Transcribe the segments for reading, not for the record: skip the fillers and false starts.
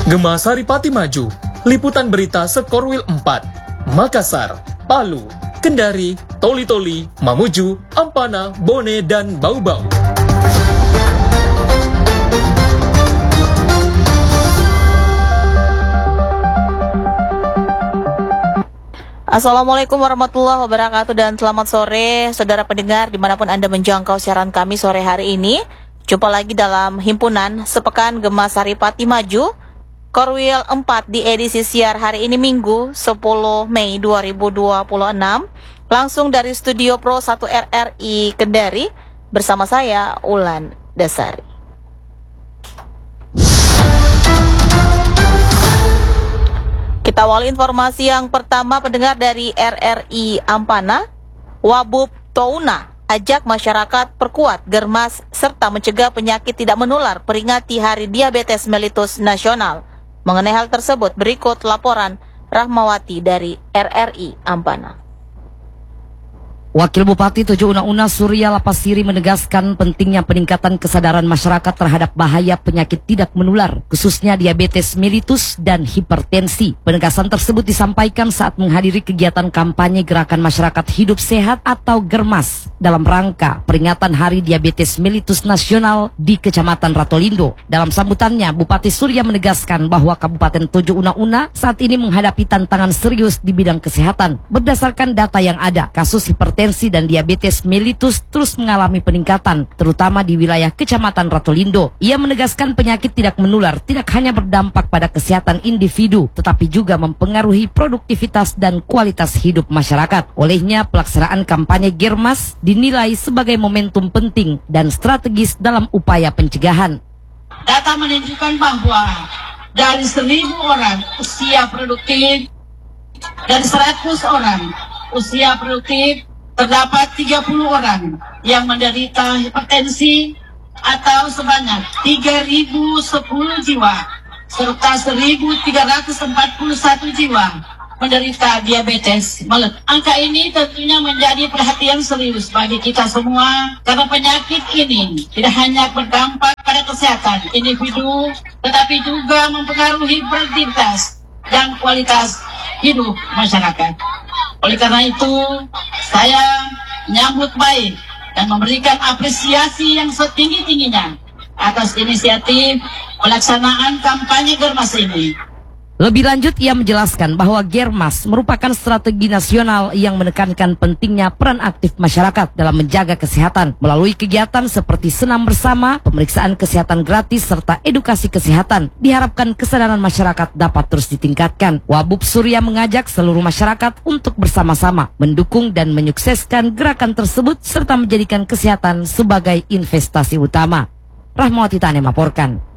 Gema Saripati Maju, liputan berita Sekorwil 4, Makassar, Palu, Kendari, Toli-Toli, Mamuju, Ampana, Bone, dan Bau-Bau. Assalamualaikum warahmatullahi wabarakatuh dan selamat sore saudara pendengar dimanapun Anda menjangkau siaran kami sore hari ini. Jumpa lagi dalam himpunan Sepekan Gema Saripati Maju Korwil 4 di edisi siar hari ini Minggu 10 Mei 2026 langsung dari Studio Pro 1 RRI Kendari bersama saya Ulan Dasari. Kita awali informasi yang pertama pendengar dari RRI Ampana. Wabub Touna ajak masyarakat perkuat germas serta mencegah penyakit tidak menular peringati Hari Diabetes Mellitus Nasional. Mengenai hal tersebut berikut laporan Rahmawati dari RRI Ampana. Wakil Bupati Tojo Una-Una Surya Lapasiri menegaskan pentingnya peningkatan kesadaran masyarakat terhadap bahaya penyakit tidak menular, khususnya diabetes mellitus dan hipertensi. Penegasan tersebut disampaikan saat menghadiri kegiatan kampanye Gerakan Masyarakat Hidup Sehat atau GERMAS dalam rangka peringatan Hari Diabetes Mellitus Nasional di Kecamatan Ratolindo. Dalam sambutannya, Bupati Surya menegaskan bahwa Kabupaten Tojo Una-Una saat ini menghadapi tantangan serius di bidang kesehatan. Berdasarkan data yang ada, kasus hipertensi dan diabetes mellitus terus mengalami peningkatan, terutama di wilayah Kecamatan Ratolindo. Ia menegaskan penyakit tidak menular tidak hanya berdampak pada kesehatan individu, tetapi juga mempengaruhi produktivitas dan kualitas hidup masyarakat. Olehnya, pelaksanaan kampanye GERMAS dinilai sebagai momentum penting dan strategis dalam upaya pencegahan. Data menunjukkan bahwa dari 1.000 orang usia produktif dan 100 orang usia produktif, terdapat 30 orang yang menderita hipertensi atau sebanyak 3.010 jiwa, serta 1.341 jiwa menderita diabetes mellitus. Angka ini tentunya menjadi perhatian serius bagi kita semua, karena penyakit ini tidak hanya berdampak pada kesehatan individu, tetapi juga mempengaruhi produktivitas dan kualitas hidup masyarakat. Oleh karena itu, saya menyambut baik dan memberikan apresiasi yang setinggi-tingginya atas inisiatif pelaksanaan kampanye GERMAS ini. Lebih lanjut, ia menjelaskan bahwa GERMAS merupakan strategi nasional yang menekankan pentingnya peran aktif masyarakat dalam menjaga kesehatan melalui kegiatan seperti senam bersama, pemeriksaan kesehatan gratis, serta edukasi kesehatan. Diharapkan kesadaran masyarakat dapat terus ditingkatkan. Wabub Surya mengajak seluruh masyarakat untuk bersama-sama mendukung dan menyukseskan gerakan tersebut serta menjadikan kesehatan sebagai investasi utama. Rahmawati Tane melaporkan.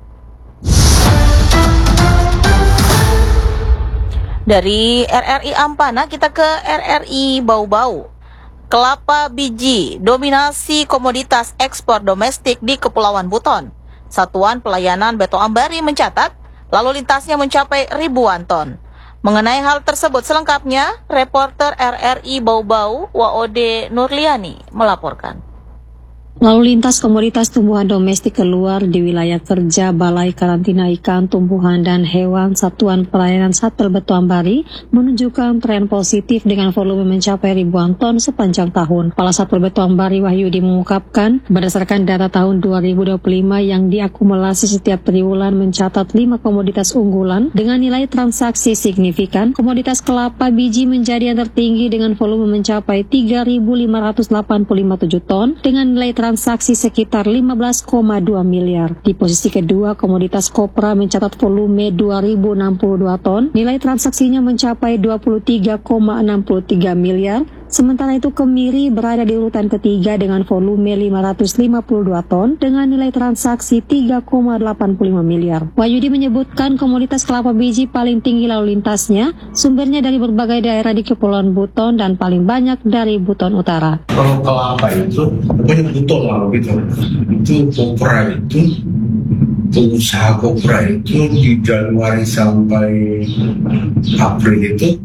Dari RRI Ampana kita ke RRI Bau-Bau. Kelapa biji dominasi komoditas ekspor domestik di Kepulauan Buton. Satuan Pelayanan Beto Ambari mencatat lalu lintasnya mencapai ribuan ton. Mengenai hal tersebut selengkapnya, reporter RRI Bau-Bau Waode Nurliani melaporkan. Lalu lintas komoditas tumbuhan domestik keluar di wilayah kerja Balai Karantina Ikan, Tumbuhan dan Hewan Satuan Pelayanan Satpol Beto Ambari menunjukkan tren positif dengan volume mencapai ribuan ton sepanjang tahun. Kepala Satpol Beto Ambari Wahyudi mengungkapkan, berdasarkan data tahun 2025 yang diakumulasi setiap triwulan mencatat 5 komoditas unggulan dengan nilai transaksi signifikan. Komoditas kelapa biji menjadi yang tertinggi dengan volume mencapai 3.587 ton dengan nilai transaksi sekitar 15,2 miliar. Di posisi kedua, komoditas kopra mencatat volume 2.062 ton, nilai transaksinya mencapai 23,63 miliar. Sementara itu kemiri berada di urutan ketiga dengan volume 552 ton dengan nilai transaksi 3,85 miliar. Wahyudi menyebutkan komoditas kelapa biji paling tinggi lalu lintasnya, sumbernya dari berbagai daerah di Kepulauan Buton dan paling banyak dari Buton Utara. Kalau kelapa itu banyak Buton lah gitu. Itu kopra itu, usaha kopra itu di Januari sampai April itu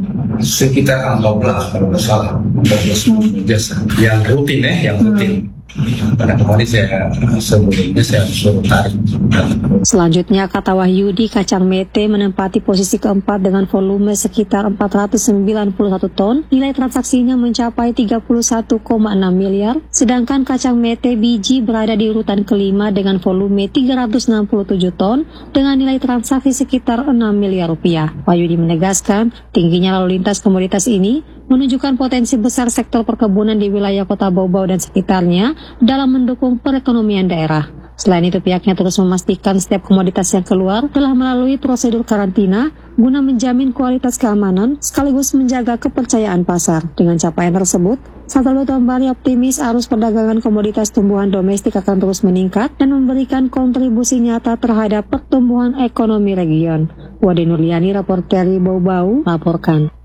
sekitar 14 kalau nggak salah, 14 jasa yang rutin yang rutin. Pada kemarin sebelumnya saya suruh tarik. Selanjutnya, kata Wahyudi, kacang mete menempati posisi keempat dengan volume sekitar 491 ton, nilai transaksinya mencapai 31,6 miliar, sedangkan kacang mete biji berada di urutan kelima dengan volume 367 ton dengan nilai transaksi sekitar 6 miliar rupiah. Wahyudi menegaskan, tingginya lalu lintas komoditas ini menunjukkan potensi besar sektor perkebunan di wilayah Kota Bau-Bau dan sekitarnya dalam mendukung perekonomian daerah. Selain itu, pihaknya terus memastikan setiap komoditas yang keluar telah melalui prosedur karantina guna menjamin kualitas keamanan sekaligus menjaga kepercayaan pasar. Dengan capaian tersebut, Satellus Tombari optimis arus perdagangan komoditas tumbuhan domestik akan terus meningkat dan memberikan kontribusi nyata terhadap pertumbuhan ekonomi region. Wade Nurliani, reporter Bau-Bau, melaporkan.